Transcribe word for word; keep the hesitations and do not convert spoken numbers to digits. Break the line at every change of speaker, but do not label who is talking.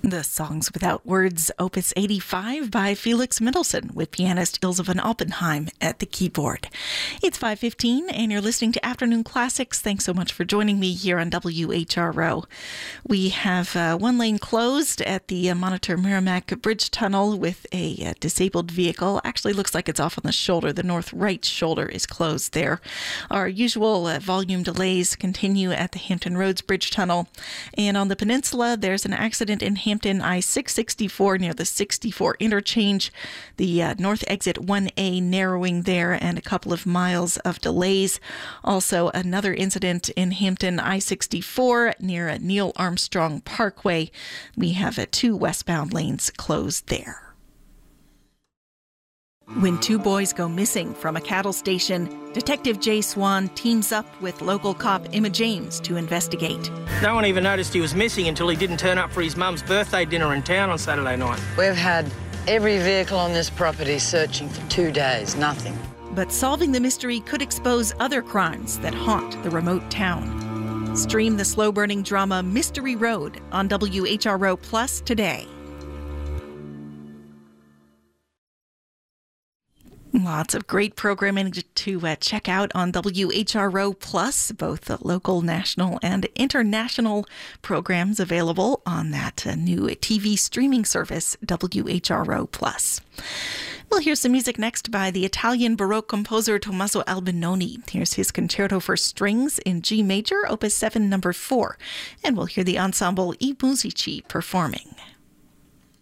The Songs Without Words, Opus eighty-five by Felix Mendelssohn, with pianist Ilse von Oppenheim at the keyboard. It's five fifteen, and you're listening to Afternoon Classics. Thanks so much for joining me here on W H R O. We have uh, one lane closed at the uh, Monitor Merrimack Bridge Tunnel with a uh, disabled vehicle. Actually looks like it's off on the shoulder. The north right shoulder is closed there. Our usual uh, volume delays continue at the Hampton Roads Bridge Tunnel. And on the peninsula, there's an accident in Hampton I six sixty-four near the sixty-four interchange. The uh, north exit one A narrowing there and a couple of miles of delays. Also, another incident in Hampton I sixty-four near Neil Armstrong Parkway. We have uh, two westbound lanes closed there. When two boys go missing from a cattle station, Detective Jay Swan teams up with local cop Emma James to investigate.
No one even noticed he was missing until he didn't turn up for his mum's birthday dinner in town on Saturday night.
We've had every vehicle on this property searching for two days, nothing.
But solving the mystery could expose other crimes that haunt the remote town. Stream the slow-burning drama Mystery Road on W H R O Plus today. Lots of great programming to uh, check out on W H R O Plus, both the local, national, and international programs available on that uh, new T V streaming service, W H R O Plus. We'll hear some music next by the Italian Baroque composer Tommaso Albinoni. Here's his Concerto for Strings in G major, Opus seven, number four. And we'll hear the ensemble I Musici performing.